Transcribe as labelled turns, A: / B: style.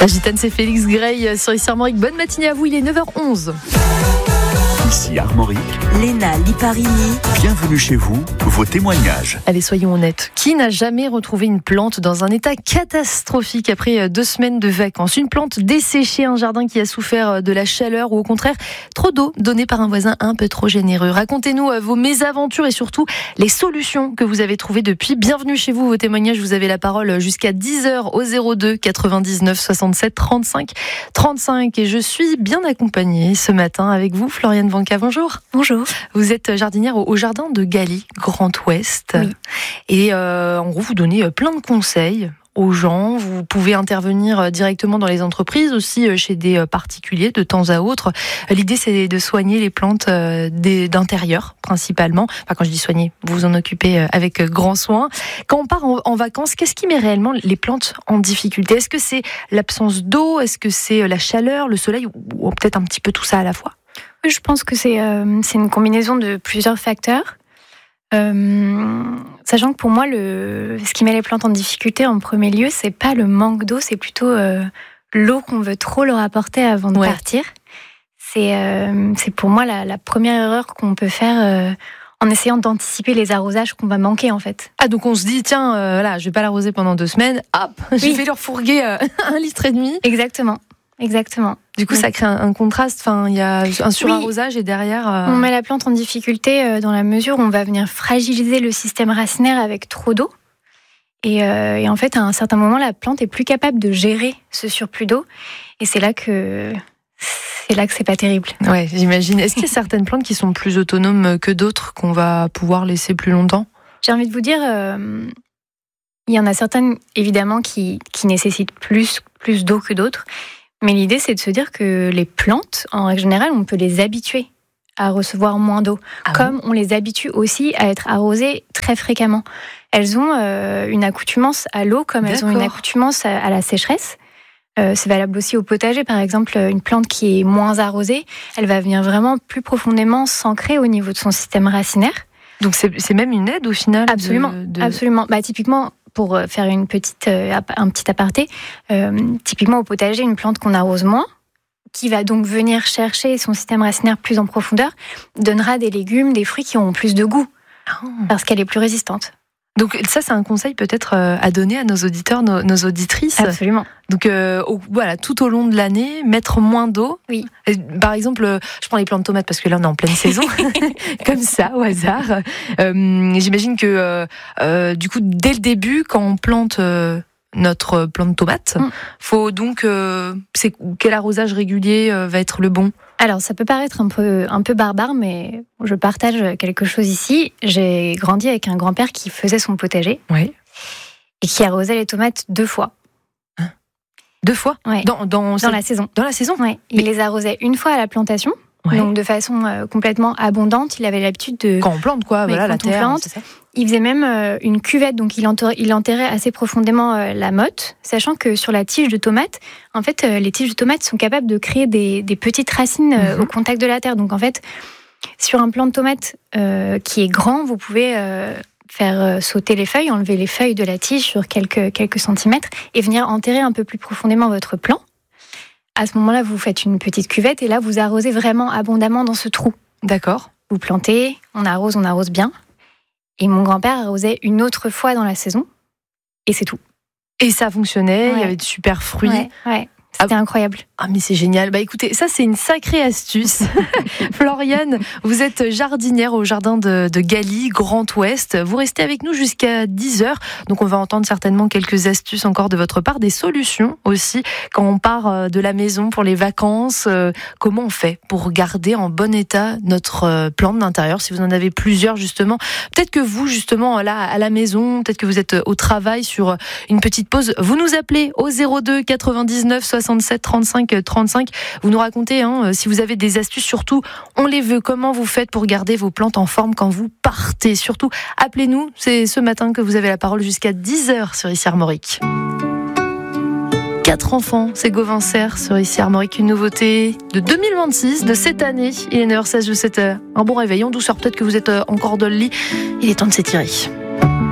A: La gitane, c'est Félix Gray sur ici Armorique. Bonne matinée à vous, il est 9h11.
B: Ici Armorique,
C: Léna Liparini.
B: bienvenue chez vous, vos témoignages.
A: Allez, soyons honnêtes. Qui n'a jamais retrouvé une plante dans un état catastrophique après 2 semaines de vacances? Une plante desséchée, un jardin qui a souffert de la chaleur ou au contraire trop d'eau donnée par un voisin un peu trop généreux. Racontez-nous vos mésaventures et surtout les solutions que vous avez trouvées depuis. Bienvenue chez vous, vos témoignages. Vous avez la parole jusqu'à 10h au 02 99 67 35 35. Et je suis bien accompagnée ce matin avec vous, Floriane Vanca. Bonjour.
C: Bonjour.
A: Vous êtes jardinière au jardin de Galy, Grand Ouest.
C: Oui.
A: Et en gros, vous donnez plein de conseils aux gens. Vous pouvez intervenir directement dans les entreprises, aussi chez des particuliers de temps à autre. L'idée, c'est de soigner les plantes d'intérieur, principalement. Enfin, quand je dis soigner, vous vous en occupez avec grand soin. Quand on part en vacances, qu'est-ce qui met réellement les plantes en difficulté? Est-ce que c'est l'absence d'eau? Est-ce que c'est la chaleur, le soleil, ou peut-être un petit peu tout ça à la fois?
D: Je pense que c'est une combinaison de plusieurs facteurs. Sachant que pour moi, ce qui met les plantes en difficulté en premier lieu, c'est pas le manque d'eau, c'est plutôt l'eau qu'on veut trop leur apporter avant de partir. C'est pour moi la première erreur qu'on peut faire en essayant d'anticiper les arrosages qu'on va manquer en fait.
A: Ah, donc on se dit, tiens, là, je vais pas l'arroser pendant 2 semaines, hop, je vais leur fourguer 1,5 litre.
D: Exactement.
A: Du coup, ça crée un contraste. Enfin, il y a un surarrosage et derrière.
D: On met la plante en difficulté dans la mesure où on va venir fragiliser le système racinaire avec trop d'eau. Et en fait, à un certain moment, la plante est plus capable de gérer ce surplus d'eau. Et c'est là que c'est pas terrible.
A: Ouais, j'imagine. Est-ce qu'il y a certaines plantes qui sont plus autonomes que d'autres qu'on va pouvoir laisser plus longtemps?
D: J'ai envie de vous dire, il y en a certaines évidemment qui nécessitent plus d'eau que d'autres. Mais l'idée, c'est de se dire que les plantes, en règle générale, on peut les habituer à recevoir moins d'eau, comme on les habitue aussi à être arrosées très fréquemment. Elles ont une accoutumance à l'eau, comme elles ont une accoutumance à la sécheresse. C'est valable aussi au potager, par exemple, une plante qui est moins arrosée, elle va venir vraiment plus profondément s'ancrer au niveau de son système racinaire.
A: Donc c'est même une aide au final?
D: Absolument, absolument. Typiquement, pour faire un petit aparté, typiquement au potager, une plante qu'on arrose moins, qui va donc venir chercher son système racinaire plus en profondeur, donnera des légumes, des fruits qui auront plus de goût, parce qu'elle est plus résistante.
A: Donc ça, c'est un conseil peut-être à donner à nos auditeurs, nos auditrices.
D: Absolument.
A: Donc voilà, tout au long de l'année, mettre moins d'eau.
D: Oui.
A: Par exemple, je prends les plants de tomates parce que là on est en pleine saison, comme ça au hasard. J'imagine que du coup dès le début, quand on plante notre plant de tomates, faut donc quel arrosage régulier va être le bon?
D: Alors, ça peut paraître un peu barbare, mais je partage quelque chose ici. J'ai grandi avec un grand-père qui faisait son potager et qui arrosait les tomates 2 fois.
A: 2 fois?
D: Ouais. Dans la saison.
A: Dans la saison?
D: Ouais. Il les arrosait une fois à la plantation, donc de façon complètement abondante. Il avait l'habitude de...
A: Quand on plante, voilà, la terre.
D: Plante,
A: c'est ça.
D: Il faisait même une cuvette, donc il enterrait assez profondément la motte, sachant que sur la tige de tomate, en fait, les tiges de tomates sont capables de créer des petites racines au contact de la terre. Donc en fait, sur un plant de tomate qui est grand, vous pouvez faire sauter les feuilles, enlever les feuilles de la tige sur quelques centimètres et venir enterrer un peu plus profondément votre plant. À ce moment-là, vous faites une petite cuvette et là, vous arrosez vraiment abondamment dans ce trou.
A: D'accord.
D: Vous plantez, on arrose bien. Et mon grand-père arrosait une autre fois dans la saison. Et c'est tout.
A: Et ça fonctionnait, il y avait de super fruits.
D: Ouais. C'était incroyable.
A: Ah mais c'est génial. Écoutez, ça c'est une sacrée astuce. Floriane, vous êtes jardinière au jardin de Galy, Grand Ouest. Vous restez avec nous jusqu'à 10h. Donc on va entendre certainement quelques astuces encore de votre part, des solutions aussi quand on part de la maison pour les vacances. Comment on fait pour garder en bon état notre plante d'intérieur, si vous en avez plusieurs justement. Peut-être que vous justement là à la maison, peut-être que vous êtes au travail sur une petite pause. Vous nous appelez au 02 99 67 35 35. Vous nous racontez si vous avez des astuces, surtout on les veut. Comment vous faites pour garder vos plantes en forme quand vous partez? Surtout, appelez-nous. C'est ce matin que vous avez la parole jusqu'à 10h sur ici Armorique. 4 enfants, c'est Gauvincer sur ici Armorique, une nouveauté de 2026, de cette année. Il est 9h16, je vous souhaite un bon réveil en douceur. Peut-être que vous êtes encore dans le lit. Il est temps de s'étirer.